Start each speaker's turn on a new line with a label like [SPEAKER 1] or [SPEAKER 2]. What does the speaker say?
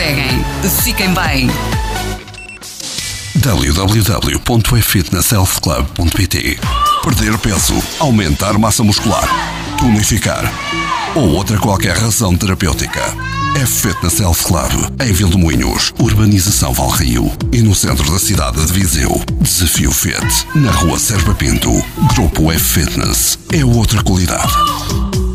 [SPEAKER 1] seguem. Fiquem bem.
[SPEAKER 2] www.efitnesshealthclub.pt. Perder peso, aumentar massa muscular, tonificar ou outra qualquer razão terapêutica. F-Fitness Health Club, em Vilmoinhos, Urbanização Valrio, e no centro da cidade de Viseu. Desafio Fit, na rua Serpa Pinto. Grupo F-Fitness é outra qualidade.